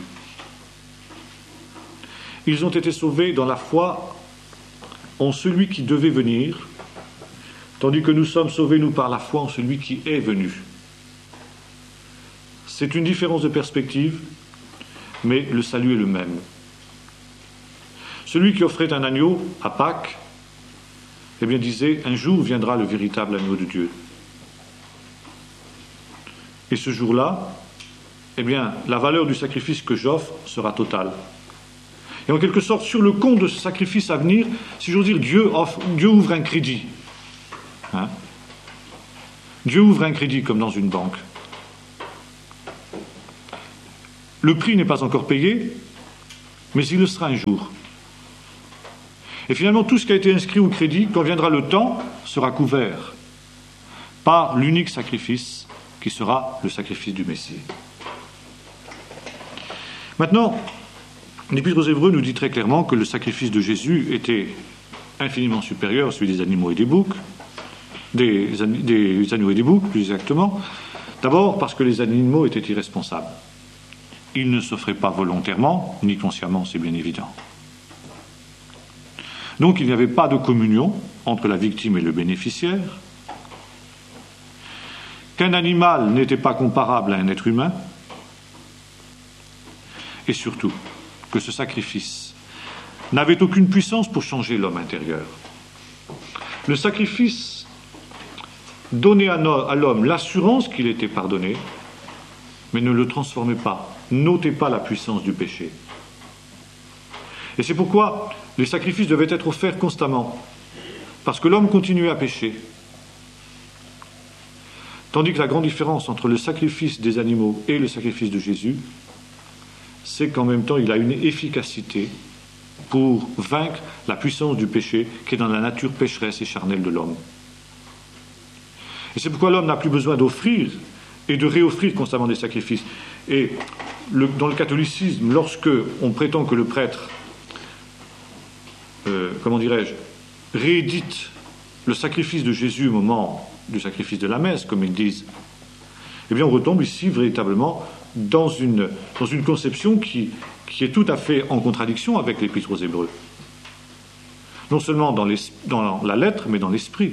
Ils ont été sauvés dans la foi en celui qui devait venir, tandis que nous sommes sauvés, nous, par la foi en celui qui est venu. C'est une différence de perspective, mais le salut est le même. Celui qui offrait un agneau à Pâques, eh bien disait, un jour viendra le véritable agneau de Dieu. Et ce jour-là, eh bien, la valeur du sacrifice que j'offre sera totale. Et en quelque sorte, sur le compte de ce sacrifice à venir, si j'ose dire, Dieu, offre, Dieu ouvre un crédit. Hein? Dieu ouvre un crédit comme dans une banque. Le prix n'est pas encore payé, mais il le sera un jour. Et finalement, tout ce qui a été inscrit au crédit, quand viendra le temps, sera couvert par l'unique sacrifice qui sera le sacrifice du Messie. Maintenant, l'Épître aux Hébreux nous dit très clairement que le sacrifice de Jésus était infiniment supérieur à celui des animaux et des boucs, des, des agneaux et des boucs, plus exactement. D'abord parce que les animaux étaient irresponsables. Ils ne s'offraient pas volontairement, ni consciemment, c'est bien évident. Donc il n'y avait pas de communion entre la victime et le bénéficiaire, qu'un animal n'était pas comparable à un être humain, et surtout que ce sacrifice n'avait aucune puissance pour changer l'homme intérieur. Le sacrifice donnait à l'homme l'assurance qu'il était pardonné, mais ne le transformait pas, n'ôtait pas la puissance du péché. Et c'est pourquoi les sacrifices devaient être offerts constamment, parce que l'homme continuait à pécher. Tandis que la grande différence entre le sacrifice des animaux et le sacrifice de Jésus, c'est qu'en même temps, il a une efficacité pour vaincre la puissance du péché qui est dans la nature pécheresse et charnelle de l'homme. Et c'est pourquoi l'homme n'a plus besoin d'offrir et de réoffrir constamment des sacrifices. Et le, dans le catholicisme, lorsque on prétend que le prêtre, euh, comment dirais-je, réédite le sacrifice de Jésus au moment du sacrifice de la messe, comme ils disent, eh bien on retombe ici véritablement dans une, dans une conception qui, qui est tout à fait en contradiction avec l'Épître aux Hébreux. Non seulement dans, les, dans la lettre, mais dans l'esprit.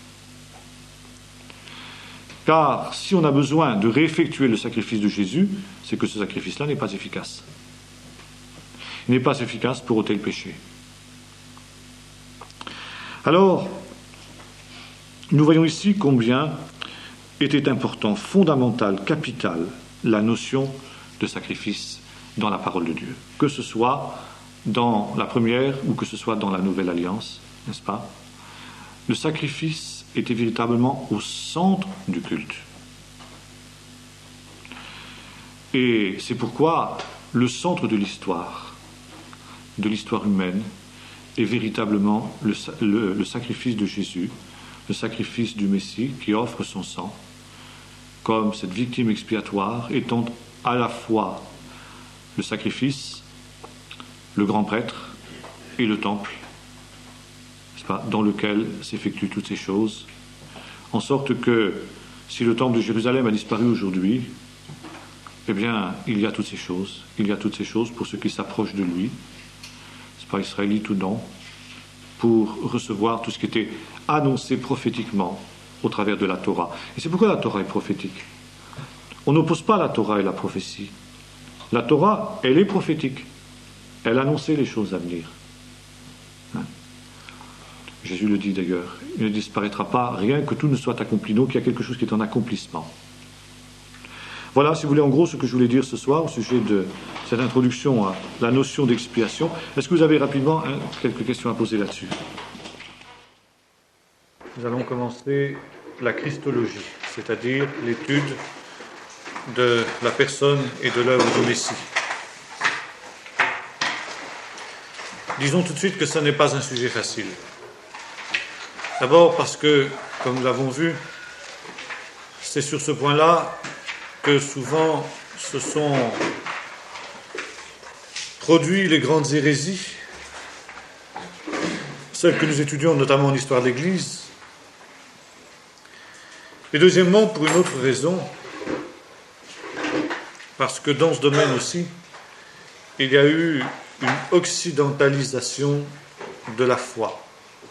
Car si on a besoin de réeffectuer le sacrifice de Jésus, c'est que ce sacrifice-là n'est pas efficace. Il n'est pas efficace pour ôter le péché. Alors, nous voyons ici combien était important, fondamental, capital, la notion de sacrifice dans la parole de Dieu. Que ce soit dans la première ou que ce soit dans la nouvelle alliance, n'est-ce pas? Le sacrifice était véritablement au centre du culte. Et c'est pourquoi le centre de l'histoire, de l'histoire humaine, est véritablement le, le, le sacrifice de Jésus, le sacrifice du Messie qui offre son sang comme cette victime expiatoire étant à la fois le sacrifice, le grand prêtre et le temple, n'est-ce pas, dans lequel s'effectuent toutes ces choses, en sorte que si le temple de Jérusalem a disparu aujourd'hui, eh bien, il y a toutes ces choses, il y a toutes ces choses pour ceux qui s'approchent de lui, n'est-ce pas, israélites ou non, pour recevoir tout ce qui était annoncé prophétiquement au travers de la Torah. Et c'est pourquoi la Torah est prophétique. On n'oppose pas la Torah et la prophétie. La Torah, elle est prophétique. Elle annonçait les choses à venir. Hein? Jésus le dit d'ailleurs. Il ne disparaîtra pas rien que tout ne soit accompli. Donc il y a quelque chose qui est en accomplissement. Voilà, si vous voulez, en gros, ce que je voulais dire ce soir au sujet de cette introduction à la notion d'expiation. Est-ce que vous avez rapidement hein, quelques questions à poser là-dessus? Nous allons commencer la Christologie, c'est-à-dire l'étude de la personne et de l'œuvre du Messie. Disons tout de suite que ce n'est pas un sujet facile. D'abord parce que, comme nous l'avons vu, c'est sur ce point-là que souvent se sont produits les grandes hérésies, celles que nous étudions notamment en histoire de l'Église. Et deuxièmement, pour une autre raison, parce que dans ce domaine aussi, il y a eu une occidentalisation de la foi.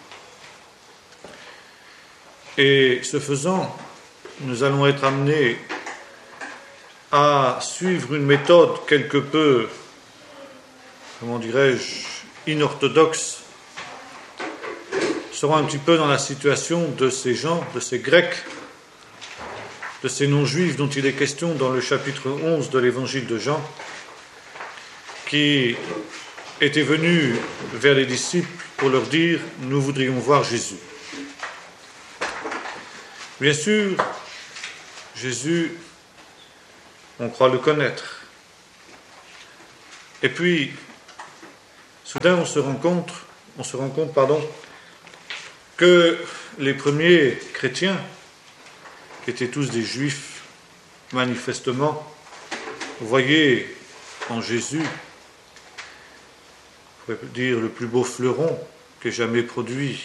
Et ce faisant, nous allons être amenés à suivre une méthode quelque peu, comment dirais-je, inorthodoxe, serons un petit peu dans la situation de ces gens, de ces Grecs, de ces non-juifs dont il est question dans le chapitre onze de l'évangile de Jean, qui étaient venus vers les disciples pour leur dire « Nous voudrions voir Jésus ». Bien sûr, Jésus, on croit le connaître. Et puis, soudain, on se rend compte, on se rend compte, pardon, que les premiers chrétiens, qui étaient tous des juifs, manifestement, voyaient en Jésus, on pourrait dire, le plus beau fleuron qu'ait jamais produit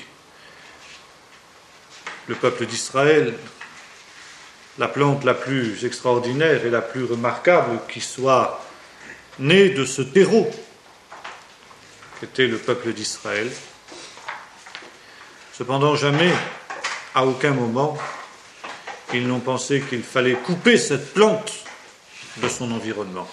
le peuple d'Israël, la plante la plus extraordinaire et la plus remarquable qui soit née de ce terreau qu'était le peuple d'Israël. Cependant, jamais, à aucun moment, ils n'ont pensé qu'il fallait couper cette plante de son environnement.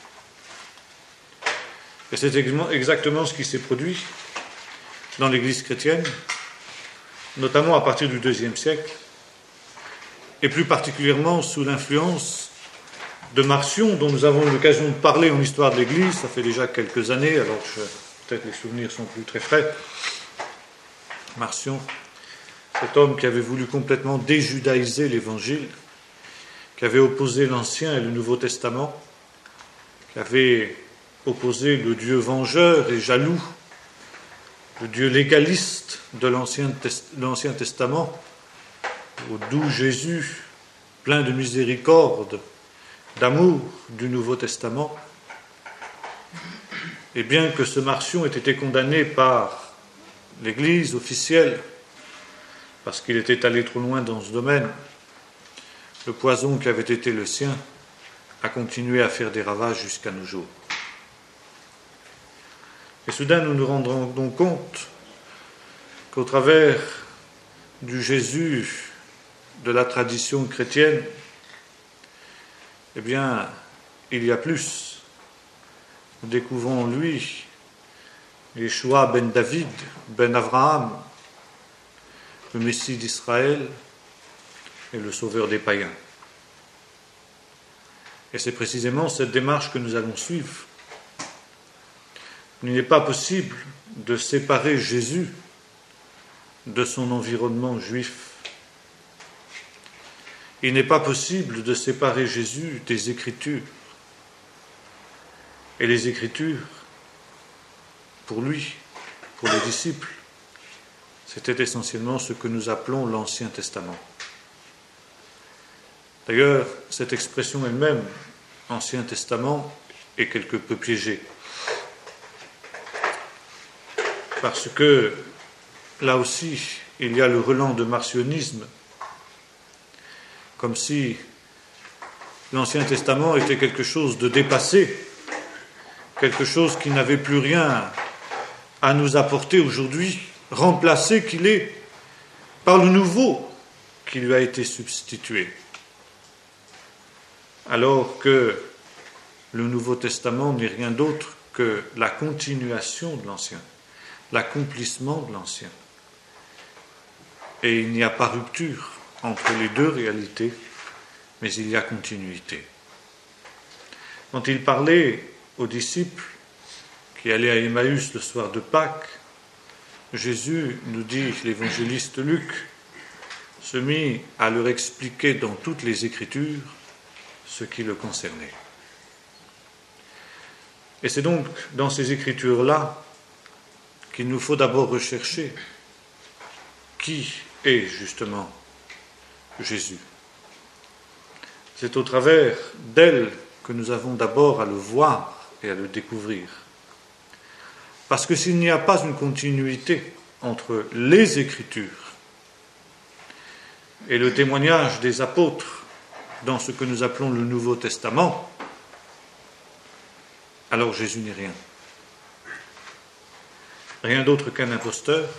Et c'est exactement ce qui s'est produit dans l'Église chrétienne, notamment à partir du deuxième siècle, et plus particulièrement sous l'influence de Marcion, dont nous avons eu l'occasion de parler en histoire de l'Église, ça fait déjà quelques années, alors que peut-être les souvenirs sont plus très frais. Marcion, cet homme qui avait voulu complètement déjudaïser l'Évangile, qui avait opposé l'Ancien et le Nouveau Testament, qui avait opposé le Dieu vengeur et jaloux, le Dieu légaliste de l'Ancien, l'Ancien Testament, au doux Jésus, plein de miséricorde, d'amour du Nouveau Testament. Et bien que ce Marcion ait été condamné par l'Église officielle, parce qu'il était allé trop loin dans ce domaine, le poison qui avait été le sien a continué à faire des ravages jusqu'à nos jours. Et soudain, nous nous rendons donc compte qu'au travers du Jésus de la tradition chrétienne, eh bien, il y a plus. Nous découvrons en lui Yeshua ben David, ben Abraham, le Messie d'Israël et le Sauveur des païens. Et c'est précisément cette démarche que nous allons suivre. Il n'est pas possible de séparer Jésus de son environnement juif. Il n'est pas possible de séparer Jésus des Écritures. Et les Écritures, pour lui, pour les disciples, c'était essentiellement ce que nous appelons l'Ancien Testament. D'ailleurs, cette expression elle-même, Ancien Testament, est quelque peu piégée. Parce que, là aussi, il y a le relent de marcionisme, comme si l'Ancien Testament était quelque chose de dépassé, quelque chose qui n'avait plus rien à nous apporter aujourd'hui, remplacé qu'il est par le nouveau qui lui a été substitué. Alors que le Nouveau Testament n'est rien d'autre que la continuation de l'Ancien, l'accomplissement de l'Ancien. Et il n'y a pas rupture entre les deux réalités, mais il y a continuité. Quand il parlait aux disciples qui allaient à Emmaüs le soir de Pâques, Jésus, nous dit l'évangéliste Luc, se mit à leur expliquer dans toutes les Écritures ce qui le concernait. Et c'est donc dans ces Écritures-là qu'il nous faut d'abord rechercher qui est justement Jésus. C'est au travers d'elle que nous avons d'abord à le voir et à le découvrir. Parce que s'il n'y a pas une continuité entre les Écritures et le témoignage des apôtres dans ce que nous appelons le Nouveau Testament, alors Jésus n'est rien. Rien d'autre qu'un imposteur.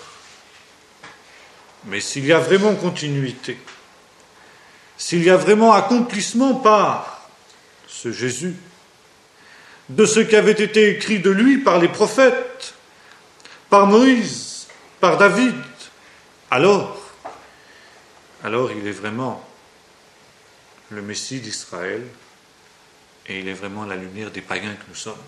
Mais s'il y a vraiment continuité, s'il y a vraiment accomplissement par ce Jésus, de ce qui avait été écrit de lui par les prophètes, par Moïse, par David, alors, alors il est vraiment le Messie d'Israël et il est vraiment la lumière des païens que nous sommes.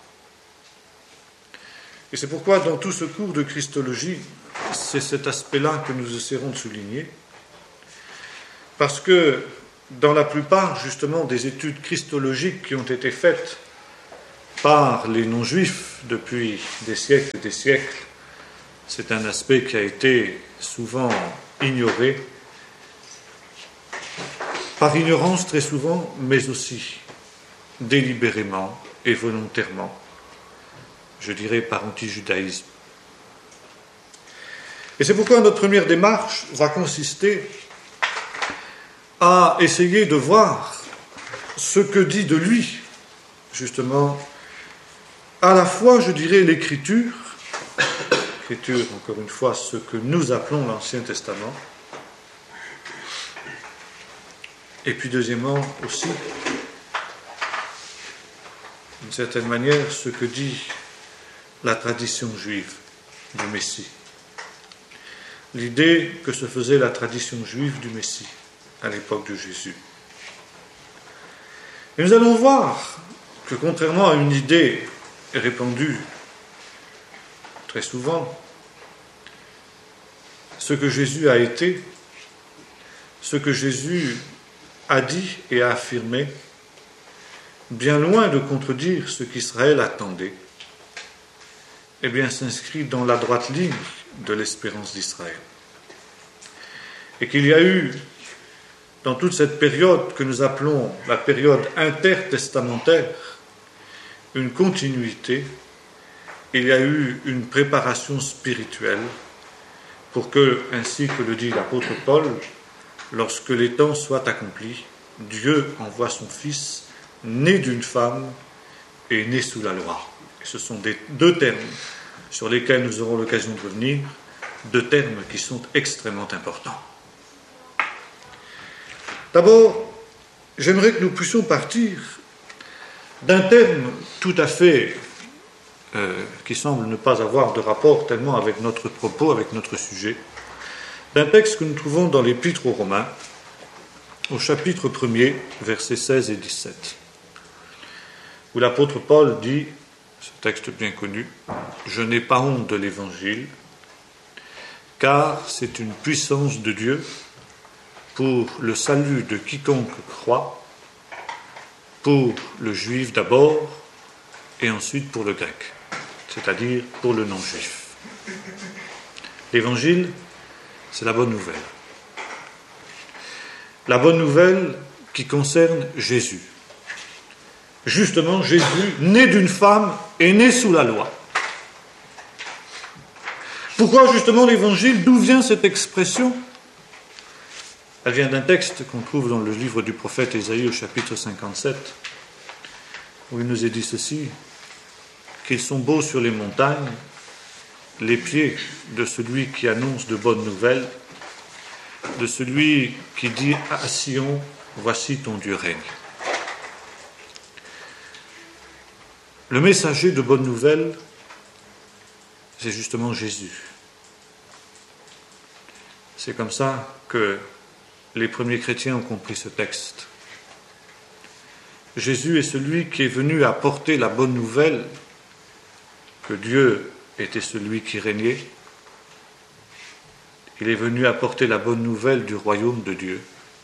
Et c'est pourquoi dans tout ce cours de Christologie, c'est cet aspect-là que nous essaierons de souligner, parce que dans la plupart justement des études christologiques qui ont été faites par les non-juifs depuis des siècles et des siècles. C'est un aspect qui a été souvent ignoré, par ignorance très souvent, mais aussi délibérément et volontairement, je dirais par anti-judaïsme. Et c'est pourquoi notre première démarche va consister à essayer de voir ce que dit de lui, justement, à la fois, je dirais, l'Écriture, l'Écriture, encore une fois, ce que nous appelons l'Ancien Testament, et puis deuxièmement aussi, d'une certaine manière, ce que dit la tradition juive du Messie. L'idée que se faisait la tradition juive du Messie à l'époque de Jésus. Et nous allons voir que contrairement à une idée répandue très souvent, ce que Jésus a été, ce que Jésus a dit et a affirmé, bien loin de contredire ce qu'Israël attendait, eh bien s'inscrit dans la droite ligne de l'espérance d'Israël. Et qu'il y a eu, dans toute cette période que nous appelons la période intertestamentaire, une continuité, il y a eu une préparation spirituelle pour que, ainsi que le dit l'apôtre Paul, lorsque les temps soient accomplis, Dieu envoie son Fils, né d'une femme et né sous la loi. Et ce sont des, deux termes sur lesquels nous aurons l'occasion de revenir, deux termes qui sont extrêmement importants. D'abord, j'aimerais que nous puissions partir d'un terme tout à fait euh, qui semble ne pas avoir de rapport tellement avec notre propos, avec notre sujet, d'un texte que nous trouvons dans l'Épître aux Romains, au chapitre premier, versets seize et dix-sept, où l'apôtre Paul dit, ce texte bien connu, « Je n'ai pas honte de l'Évangile, car c'est une puissance de Dieu pour le salut de quiconque croit, pour le juif d'abord, et ensuite pour le grec, c'est-à-dire pour le non-juif. » L'Évangile, c'est la bonne nouvelle. La bonne nouvelle qui concerne Jésus. Justement, Jésus, né d'une femme, est né sous la loi. Pourquoi justement l'Évangile? D'où vient cette expression? Elle vient d'un texte qu'on trouve dans le livre du prophète Ésaïe au chapitre cinquante-sept, où il nous est dit ceci, qu'ils sont beaux sur les montagnes, les pieds de celui qui annonce de bonnes nouvelles, de celui qui dit à Sion, voici ton Dieu règne. Le messager de bonnes nouvelles, c'est justement Jésus. C'est comme ça que les premiers chrétiens ont compris ce texte. Jésus est celui qui est venu apporter la bonne nouvelle que Dieu était celui qui régnait. Il est venu apporter la bonne nouvelle du royaume de Dieu.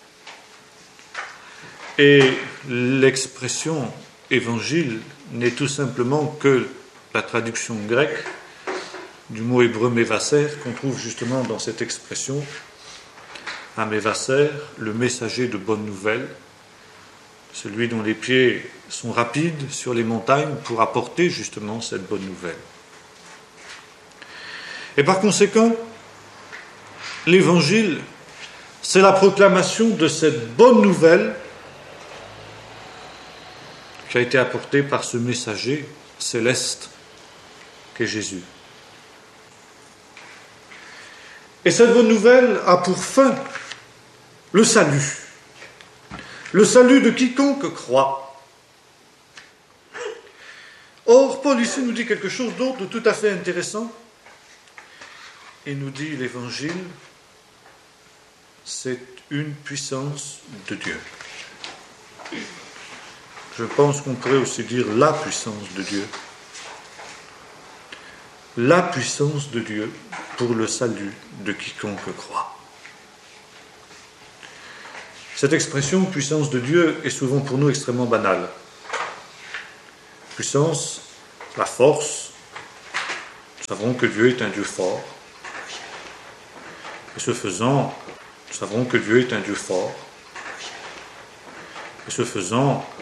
Et l'expression évangile n'est tout simplement que la traduction grecque du mot hébreu mévaser qu'on trouve justement dans cette expression, un mévaser, le messager de bonne nouvelle, celui dont les pieds sont rapides sur les montagnes pour apporter justement cette bonne nouvelle. Et par conséquent, l'évangile, c'est la proclamation de cette bonne nouvelle qui a été apportée par ce messager céleste qu'est Jésus. Et cette bonne nouvelle a pour fin le salut. Le salut de quiconque croit. Or, Paul ici nous dit quelque chose d'autre de tout à fait intéressant. Il nous dit l'évangile, c'est une puissance de Dieu. Je pense qu'on pourrait aussi dire la puissance de Dieu. La puissance de Dieu pour le salut de quiconque croit. Cette expression, puissance de Dieu, est souvent pour nous extrêmement banale. puissance, la force. Nous savons que Dieu est un Dieu fort. Et ce faisant, nous savons que Dieu est un Dieu fort. Et ce faisant,